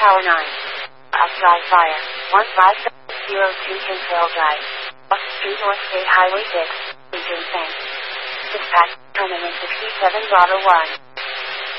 Tower 9. Outside fire. 15702 Kinsale Drive. Off Street North State Highway 6. Region Thanks. Dispatch, terminal 67 Bravo 1.